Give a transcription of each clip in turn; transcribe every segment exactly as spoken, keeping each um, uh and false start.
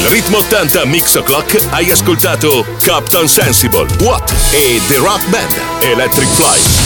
Ritmo ottanta Mix O'Clock, hai ascoltato Captain Sensible, What e The Rock Band, Electric Fly.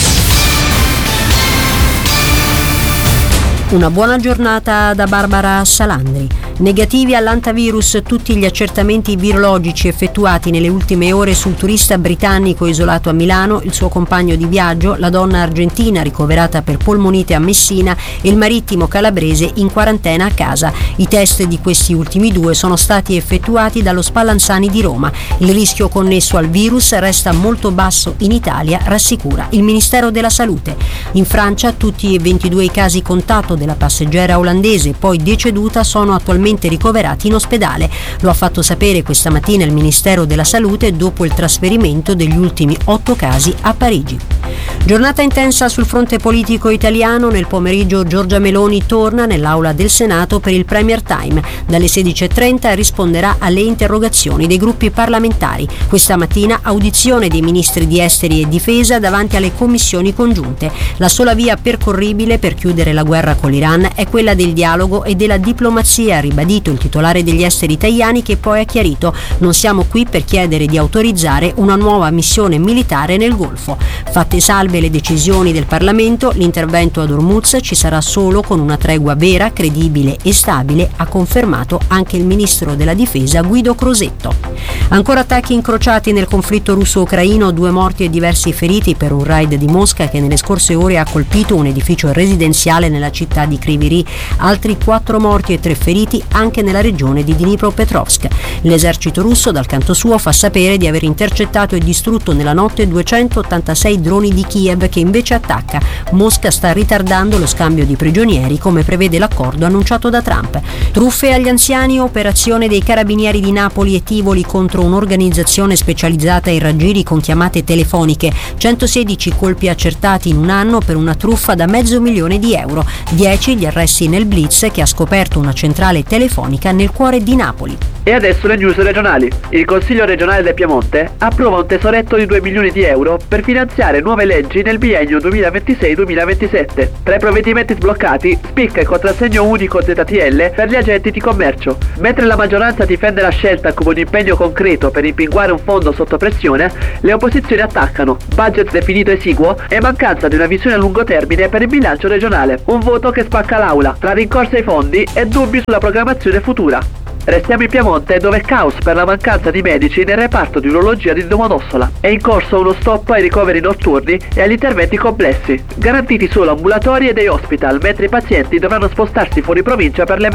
Una buona giornata da Barbara Salandri. Negativi all'antivirus tutti gli accertamenti virologici effettuati nelle ultime ore sul turista britannico isolato a Milano, il suo compagno di viaggio, la donna argentina ricoverata per polmonite a Messina e il marittimo calabrese in quarantena a casa. I test di questi ultimi due sono stati effettuati dallo Spallanzani di Roma. Il rischio connesso al virus resta molto basso in Italia, rassicura il Ministero della Salute. In Francia tutti e ventidue i casi contatto della passeggera olandese poi deceduta sono attualmente ricoverati in ospedale. Lo ha fatto sapere questa mattina il Ministero della Salute dopo il trasferimento degli ultimi otto casi a Parigi. Giornata intensa sul fronte politico italiano. Nel pomeriggio Giorgia Meloni torna nell'aula del Senato per il Premier Time. Dalle sedici e trenta risponderà alle interrogazioni dei gruppi parlamentari. Questa mattina audizione dei ministri di Esteri e Difesa davanti alle commissioni congiunte. La sola via percorribile per chiudere la guerra con l'Iran è quella del dialogo e della diplomazia, ha ribadito il titolare degli esteri Tajani, che poi ha chiarito: non siamo qui per chiedere di autorizzare una nuova missione militare nel Golfo. Fatte salve le decisioni del Parlamento, l'intervento ad Hormuz ci sarà solo con una tregua vera, credibile e stabile, ha confermato anche il ministro della Difesa Guido Crosetto. Ancora attacchi incrociati nel conflitto russo-ucraino, due morti e diversi feriti per un raid di Mosca che nelle scorse ore ha colpito un edificio residenziale nella città di Kryvyi Rih, altri quattro morti e tre feriti anche nella regione di Dnipropetrovsk. L'esercito russo dal canto suo fa sapere di aver intercettato e distrutto nella notte duecentottantasei droni di Kiev che invece attacca. Mosca sta ritardando lo scambio di prigionieri come prevede l'accordo annunciato da Trump. Truffe agli anziani, operazione dei carabinieri di Napoli e Tivoli contro un'organizzazione specializzata in raggiri con chiamate telefoniche. centosedici colpi accertati in un anno per una truffa da mezzo milione di euro. dieci gli arresti nel blitz che ha scoperto una centrale telefonica nel cuore di Napoli. E adesso le news regionali. Il Consiglio regionale del Piemonte approva un tesoretto di due milioni di euro per finanziare nuove leggi nel biennio duemilaventisei duemilaventisette. Tra i provvedimenti sbloccati spicca il contrassegno unico Z T L per gli agenti di commercio. Mentre la maggioranza difende la scelta come un impegno concreto per rimpinguare un fondo sotto pressione, le opposizioni attaccano budget definito esiguo e mancanza di una visione a lungo termine per il bilancio regionale. Un voto che spacca l'aula tra rincorsa ai fondi e dubbi sulla programmazione futura. Restiamo in Piemonte, dove è caos per la mancanza di medici nel reparto di urologia di Domodossola. È in corso uno stop ai ricoveri notturni e agli interventi complessi, garantiti solo ambulatori e dei hospital, mentre i pazienti dovranno spostarsi fuori provincia per le